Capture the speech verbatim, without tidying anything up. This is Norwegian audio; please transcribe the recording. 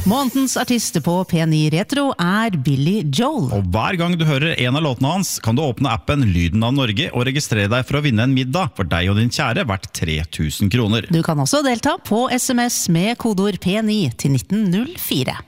Månedens artist på P ni Retro er Billy Joel. Og hver gang du hører en av låtene hans, kan du åpne appen Lyden av Norge og registrere deg for å vinne en middag for deg og din kjære verdt tre tusen kroner. Du kan også delta på S M S med kodeord P ni til nitten null fire.